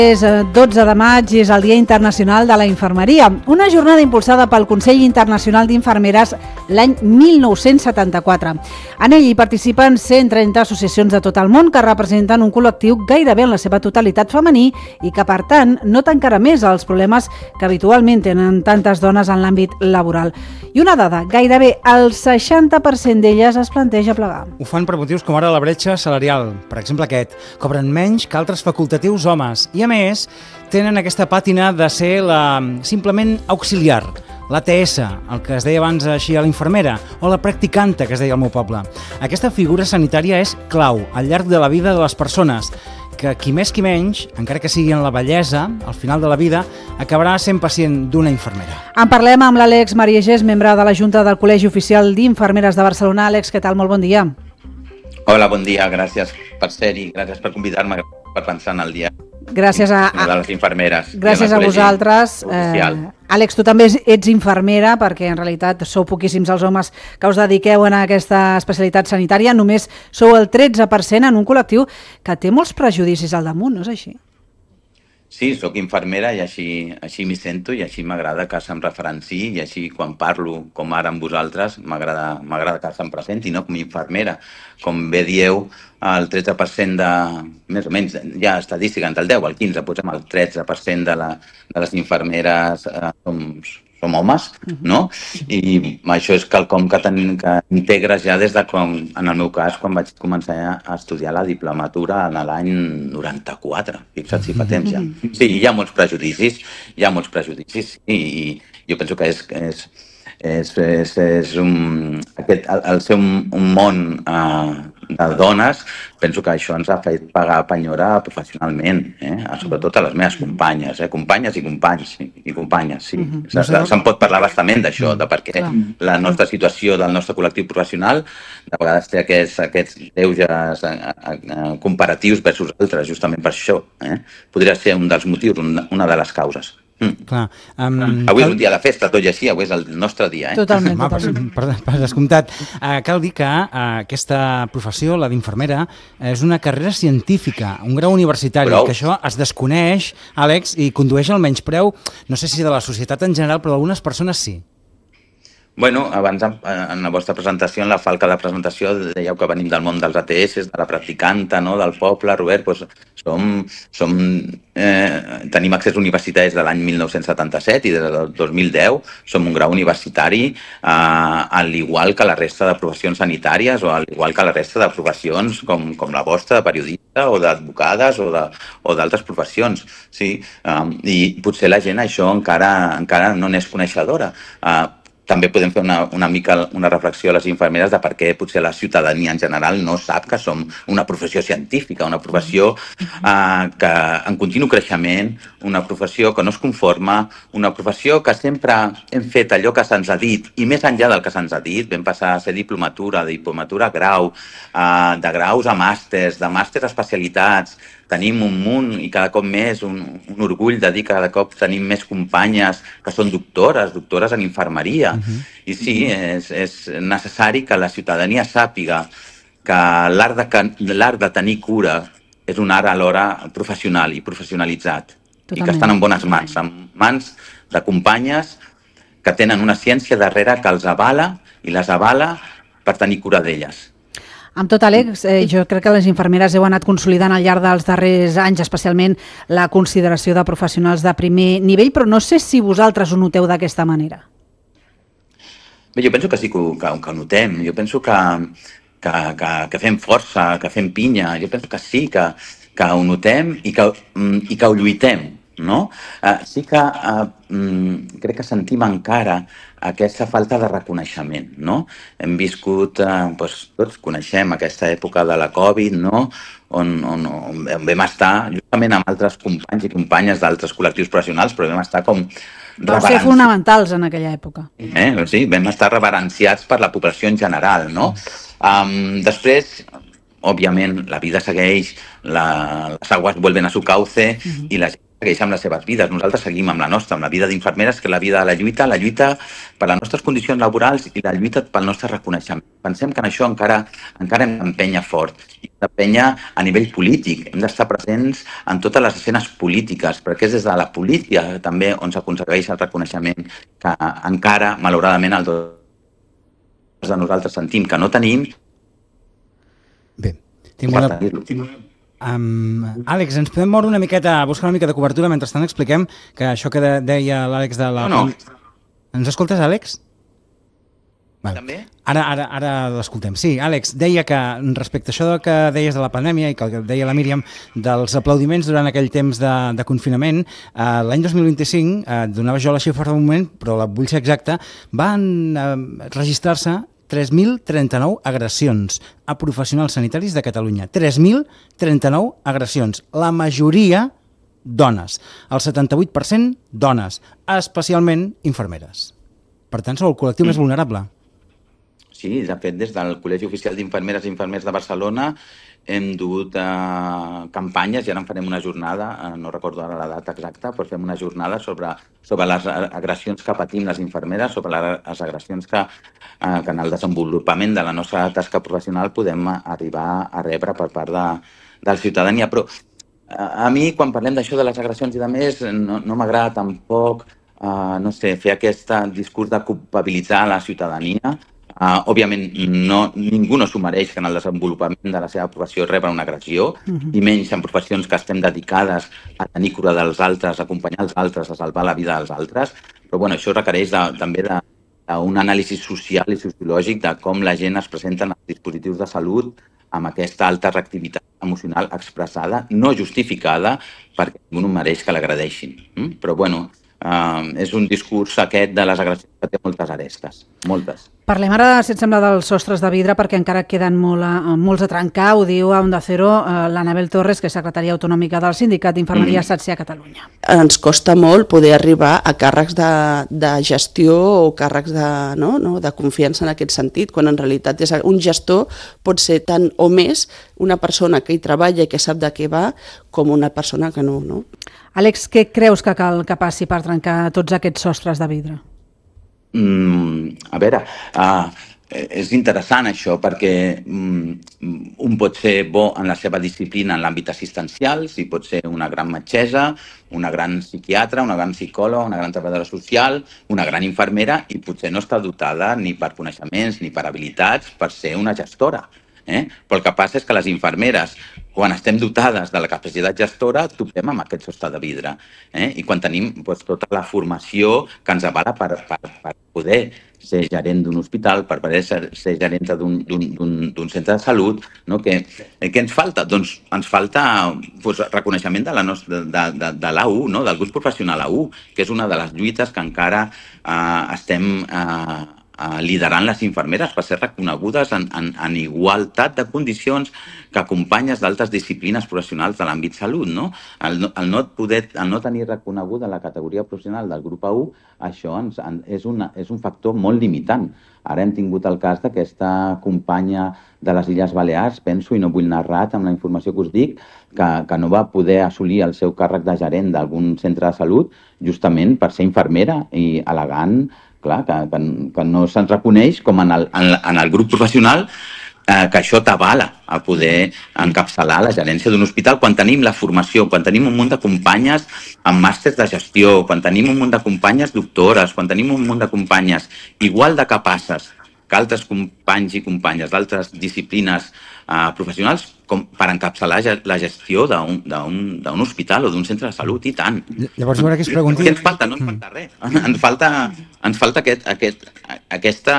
És 12 de maig i és el Dia Internacional de la Infermeria, una jornada impulsada pel Consell Internacional d'Infermeres l'any 1974. En ell hi participen 130 associacions de tot el món que representen un col·lectiu gairebé en la seva totalitat femení i que, per tant, nota encara més els problemes que habitualment tenen tantes dones en l'àmbit laboral. I una dada, gairebé el 60% d'elles es planteja plegar. Ho fan per motius com ara la bretxa salarial, per exemple aquest. Cobren menys que altres facultatius homes i, a més, tenen aquesta pàtina de ser simplement auxiliar, l'ATS, el que es deia abans així a l'infermera, o la practicanta, que es deia al meu poble. Aquesta figura sanitària és clau al llarg de la vida de les persones, que qui més qui menys, encara que sigui en la vellesa, al final de la vida, acabarà sent pacient d'una infermera. En parlem amb l'Àlex Mariegés, membre de la Junta del Col·legi Oficial d'Infermeres de Barcelona. Àlex, què tal? Molt bon dia. Hola, bon dia. Gràcies per ser-hi, gràcies per convidar-me, per pensar en el dia. Gràcies de les infermeres. Gràcies a vosaltres. Àlex, tu també ets infermera, perquè en realitat sou poquíssims els homes que us dediqueu a aquesta especialitat sanitària. Només sou el 13% en un col·lectiu que té molts prejudicis al damunt, no és així? Sí, sóc infermera i així m'hi sento i així m'agrada que se'm referenciï i així quan parlo, com ara amb vosaltres, m'agrada que se'm presenti, no? Com a infermera. Com bé dieu, el 13% més o menys, ja estadística entre el 10 al 15, posem el 13% de les infermeres som homes, no? I això és quelcom que integres ja des de quan, en el meu cas, quan vaig començar a estudiar la diplomatura en l'any 94, fixa't si fa temps ja. Sí, hi ha molts prejudicis, i jo penso que el ser un món de dones, penso que això ens ha fet pagar penyora professionalment, sobretot a les meves companyes, companyes i companys, i companyes, sí. Se'n pot parlar bastament d'això, de perquè la nostra situació del nostre col·lectiu professional de vegades té aquests greuges comparatius versus altres, justament per això. Podria ser un dels motius, una de les causes. Clar. Avui és un dia de festa, tot i així, avui és el nostre dia. Totalment. Per descomptat. Cal dir que aquesta professió, la d'infermera, és una carrera científica, un grau universitari, que això es desconeix, Àlex, i condueix al menyspreu, no sé si de la societat en general, però d'algunes persones sí. Bueno, abans en la vostra presentació, en la falca de presentació, dèieu que venim del món dels ATS, de la practicanta, del poble. Robert, tenim accés universitari des de l'any 1977 i des del 2010 som un grau universitari, al igual que la resta de professions sanitàries o al igual que la resta de professions com la vostra, de periodista o d'advocades o d'altres professions. Sí, i potser la gent això encara no n'és coneixedora. També podem fer una mica una reflexió a les infermeres de per què potser la ciutadania en general no sap que som una professió científica, una professió que en continu creixement, una professió que no es conforma, una professió que sempre hem fet allò que se'ns ha dit i més enllà del que se'ns ha dit, vam passar a ser diplomatura a grau, de graus a màsters, de màsters a especialitats. Tenim un munt i cada cop més un orgull de dir que cada cop tenim més companyes que són doctores en infermeria. I sí, és necessari que la ciutadania sàpiga que l'art de tenir cura és un art alhora professional i professionalitzat. I que estan en bones mans, en mans de companyes que tenen una ciència darrere que els avala i les avala per tenir cura d'elles. Amb tot, Àlex, jo crec que les infermeres heu anat consolidant al llarg dels darrers anys, especialment la consideració de professionals de primer nivell, però no sé si vosaltres ho noteu d'aquesta manera. Bé, jo penso que sí que ho notem. Jo penso que fem força, que fem pinya. Jo penso que sí, que ho notem i que ho lluitem. Sí que crec que sentim encara aquesta falta de reconeixement. Hem viscut, tots coneixem aquesta època de la Covid, on vam estar justament amb altres companys i companyes d'altres col·lectius professionals, però vam estar com Van ser fonamentals en aquella època. Sí, vam estar reverenciats per la població en general. Després, òbviament, la vida segueix, les aguas vuelven a su cauce i la gent segueix amb les seves vides. Nosaltres seguim amb la nostra, amb la vida d'infermeres, que és la vida de la lluita per les nostres condicions laborals i la lluita pel nostre reconeixement. Pensem que en això encara hem d'empènyer fort. I d'empènyer a nivell polític. Hem d'estar presents en totes les escenes polítiques, perquè és des de la política també on s'aconsegueix el reconeixement que encara, malauradament, el de nosaltres sentim que no tenim. Bé, tinc una... Àlex, ens podem moure una miqueta, buscar una mica de cobertura mentrestant expliquem que això que deia l'Àlex de la... No. Ens escoltes, Àlex? Vale. També? Ara l'escoltem. Sí, Àlex, deia que respecte a això que deies de la pandèmia i que deia la Míriam dels aplaudiments durant aquell temps de confinament, l'any 2025, donava jo la xifra de moment, però la vull ser exacta, van registrar-se 3.039 agressions a professionals sanitaris de Catalunya. 3.039 agressions. La majoria dones. El 78% dones, especialment infermeres. Per tant, sou el col·lectiu més vulnerable. Sí, de fet, des del Col·legi Oficial d'Infermeres i Infermers de Barcelona hem dut campanyes i ara en farem una jornada, no recordo ara la data exacta, però fem una jornada sobre les agressions que patim les infermeres, sobre les agressions que en el desenvolupament de la nostra tasca professional podem arribar a rebre per part de la ciutadania. Però a mi, quan parlem d'això de les agressions i de més, no m'agrada tampoc fer aquest discurs de culpabilitzar la ciutadania. Òbviament, ningú no s'ho mereix que en el desenvolupament de la seva professió rebre una agressió, i menys en professions que estem dedicades a tenir cura dels altres, a acompanyar els altres, a salvar la vida dels altres. Però això requereix també d'un anàlisi social i sociològic de com la gent es presenta en els dispositius de salut amb aquesta alta reactivitat emocional expressada, no justificada, perquè ningú no mereix que l'agredeixin. Però, és un discurs aquest de les agressions que té moltes arestes, moltes. Parlem ara, si et sembla, dels sostres de vidre, perquè encara queden molts a trencar. Ho diu a Onda Cero l'Anabel Torres, que és secretària autonòmica del Sindicat d'Infermeria SATSE a Catalunya. Ens costa molt poder arribar a càrrecs de gestió o càrrecs de confiança en aquest sentit, quan en realitat un gestor pot ser tant o més una persona que hi treballa i que sap de què va, com una persona que no. Àlex, què creus que cal que passi per trencar tots aquests sostres de vidre? A veure, és interessant això, perquè un pot ser bo en la seva disciplina en l'àmbit assistencial, si pot ser una gran metgessa, una gran psiquiatra, una gran psicòloga, una gran treballadora social, una gran infermera, i potser no està dotada ni per coneixements ni per habilitats per ser una gestora. Però el que passa és que les infermeres, quan estem dotades de la capacitat gestora, topem amb aquest sostre de vidre. I quan tenim tota la formació que ens avala per poder ser gerent d'un hospital, per poder ser gerent d'un centre de salut, què ens falta? Doncs ens falta reconeixement de l'A1, del grup professional A1, que és una de les lluites que encara estem liderant les infermeres per ser reconegudes en igualtat de condicions que companyes d'altres disciplines professionals de l'àmbit salut. El no tenir reconeguda la categoria professional del grup A1, això és un factor molt limitant. Ara hem tingut el cas d'aquesta companya de les Illes Balears, penso, i no vull anar errat amb la informació que us dic, que no va poder assolir el seu càrrec de gerent d'algun centre de salut justament per ser infermera i al·legant que no se'n reconeix com en el grup professional que això t'avala a poder encapçalar la gerència d'un hospital quan tenim la formació, quan tenim un munt de companyes amb màsters de gestió, quan tenim un munt de companyes doctores, quan tenim un munt de companyes igual de capaces que altres companys i companyes d'altres disciplines professionals com per encapçalar la gestió d'un hospital o d'un centre de salut, i tant. Llavors, jo crec que es pregunti... Què ens falta? No ens falta res. Ens falta aquesta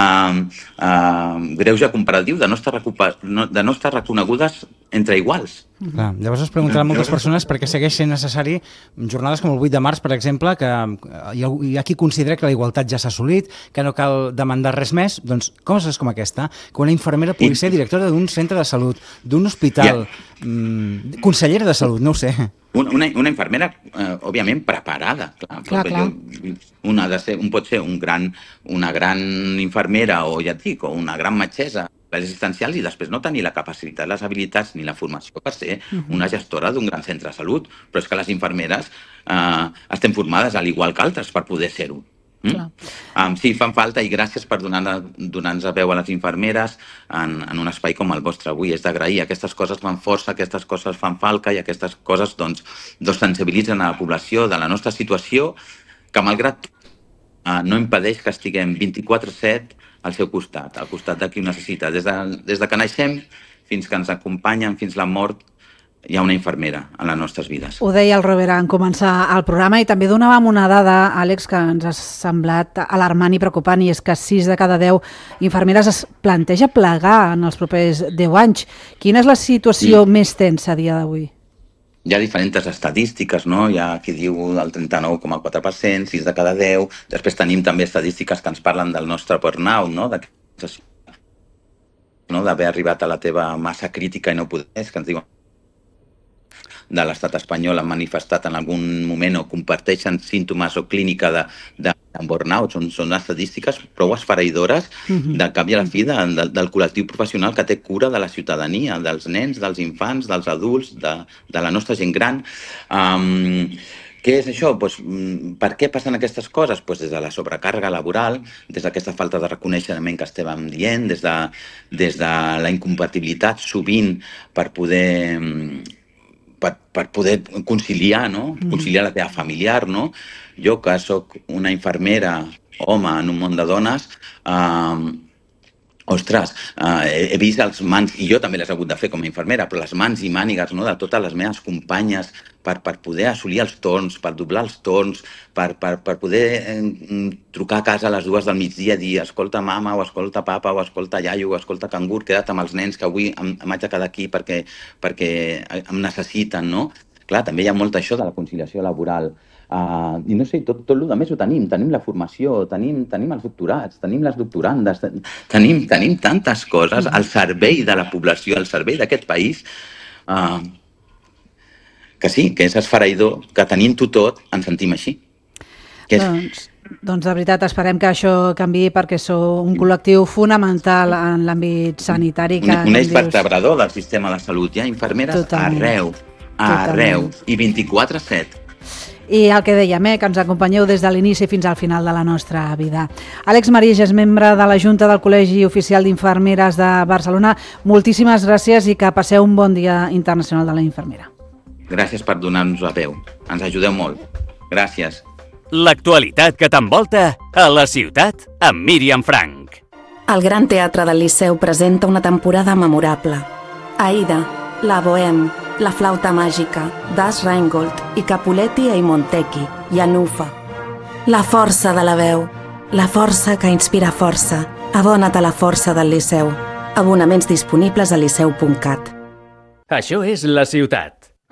greuge comparatiu de no estar reconegudes entre iguals. Clar, llavors es preguntaran moltes persones per què segueix sent necessari jornades com el 8 de març, per exemple, que hi ha qui considera que la igualtat ja s'ha assolit, que no cal demandar res més. Doncs coses com aquesta, que una infermera pugui ser directora d'un centre de salut, d'un hospital, consellera de salut, no ho sé. Una infermera, òbviament, preparada. Clar. Un pot ser una gran infermera o, ja et dic, o una gran metgessa assistencials i després no tenir la capacitat, les habilitats ni la formació per ser una gestora d'un gran centre de salut. Però és que les infermeres estem formades al igual que altres per poder ser-ho. Sí, fan falta, i gràcies per donar-nos a veu a les infermeres en un espai com el vostre avui. És d'agrair, aquestes coses fan força, aquestes coses fan falca i aquestes coses doncs sensibilitzen a la població de la nostra situació, que malgrat no impedeix que estiguem 24/7 al seu costat, al costat de qui ho necessita. Des de que naixem fins que ens acompanyen fins la mort, hi ha una infermera en les nostres vides. Ho deia el Robert en començar el programa i també donàvem una dada, Àlex, que ens ha semblat alarmant i preocupant, i és que 6 de cada 10 infermeres es planteja plegar en els propers 10 anys. Quina és la situació més tensa a dia d'avui? Hi ha diferents estadístiques, no? Hi ha qui diu el 39,4%, 6 de cada 10. Després tenim també estadístiques que ens parlen del nostre burnout, no? D'haver arribat a la teva massa crítica i no poder, que ens diuen de l'estat espanyol han manifestat en algun moment o comparteixen símptomes o clínica de burnout. Són estadístiques prou esfereïdores de cap i a la fi del col·lectiu professional que té cura de la ciutadania, dels nens, dels infants, dels adults, de la nostra gent gran. Què és això? Per què passen aquestes coses? Des de la sobrecàrrega laboral, des d'aquesta falta de reconeixement que estàvem dient, des de la incompatibilitat sovint per poder conciliar, no? Conciliar la teva familiar, no? Jo, que sóc una infermera, home, en un món de dones, ostres, he vist els mans, i jo també les he hagut de fer com a infermera, però les mans i mànigues de totes les meves companyes per poder assolir els torns, per doblar els torns, per poder trucar a casa a les 2 del migdia i dir escolta mama, o escolta papa, o escolta iaio, o escolta cangur, queda't amb els nens que avui em haig de quedar aquí perquè em necessiten, no? Clar, també hi ha molt això de la conciliació laboral. I no sé, tot el que més ho tenim la formació, tenim els doctorats, tenim les doctorandes, tenim tantes coses al servei de la població, al servei d'aquest país, que sí, que és esfereïdor, que tenint-ho tot ens sentim així. Doncs de veritat esperem que això canviï, perquè sou un col·lectiu fonamental en l'àmbit sanitari. Un eix vertebrador del sistema de salut. Hi ha infermeres arreu, i 24/7. I el que dèiem, que ens acompanyeu des de l'inici fins al final de la nostra vida. Àlex Marix és membre de la Junta del Col·legi Oficial d'Infermeres de Barcelona. Moltíssimes gràcies i que passeu un bon Dia Internacional de la Infermera. Gràcies per donar-nos la veu. Ens ajudeu molt. Gràcies. L'actualitat que t'envolta a la ciutat amb Míriam Frank. El Gran Teatre del Liceu presenta una temporada memorable. Aida, La Bohème, La Flauta Màgica, Das Rheingold i Capuletti e Montecchi, i Anufa. La força de la veu, la força que inspira força. Abona't a la força del Liceu. Abonaments disponibles a liceu.cat. Això és la ciutat.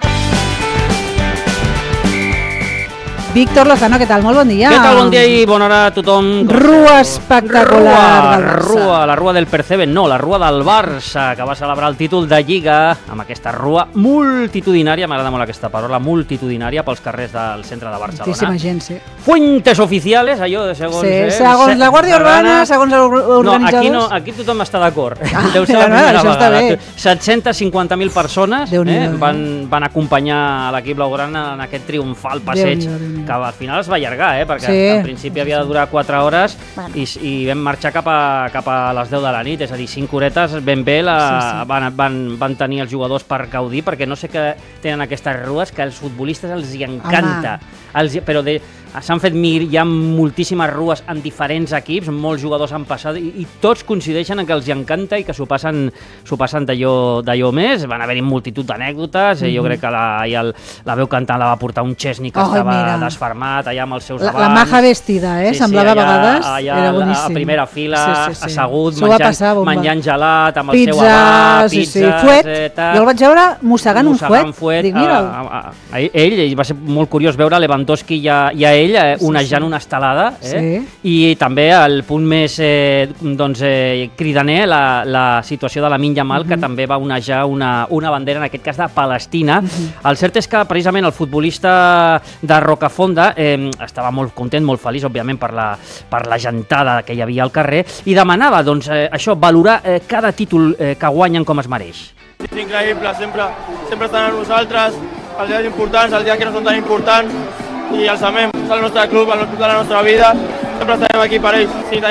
Víctor Lozano, què tal? Molt bon dia. Què tal? Bon dia i bona hora a tothom. Rua espectacular del Barça. La rua del Percebe, no, la rua del Barça, que va celebrar el títol de Lliga amb aquesta rua multitudinària, m'agrada molt aquesta paraula, multitudinària, pels carrers del centre de Barcelona. Moltíssima gent, sí. Fuentes oficiales, allò de segons... Sí, segons la Guàrdia Urbana, segons els organitzadors... No, aquí tothom està d'acord. Deu ser la primera vegada. 750.000 persones van acompanyar l'equip blaugrana en aquest triomfal passeig, que al final es va allargar, perquè en principi havia de durar 4 hores i vam marxar cap a les 10 de la nit, és a dir, 5 horetes ben bé van tenir els jugadors per gaudir, perquè no sé què tenen aquestes rues, que als futbolistes els hi encanta, però s'han fet hi ha moltíssimes rues en diferents equips, molts jugadors han passat i tots coincideixen en que els hi encanta i que s'ho passen d'allò més. Van haver-hi multitud d'anècdotes, jo crec que la veu cantant la va portar un Chesney que estava desfermat allà amb els seus abans. La maja vestida, semblava a vegades, era boníssim. A primera fila, assegut, menjant gelat, amb el seu abà, pizzas... Fuet, jo el vaig veure mossegant un fuet. Dic, mira'l. Ell va ser molt curiós veure Lewandowski i a ell onejant una estelada, i també el punt més cridaner, la situació de Lamine Yamal, que també va onejar una bandera, en aquest cas de Palestina. El cert és que precisament el futbolista de Rocafort Fonda estava molt content, molt feliç, òbviament, per la gentada que hi havia al carrer, i demanava, doncs, això, valorar cada títol que guanyen com es mereix. És increïble, sempre estan amb nosaltres, els dies importants, els dies que no són tan importants, i els amem, és el nostre club de la nostra vida, sempre estarem aquí per ells. Si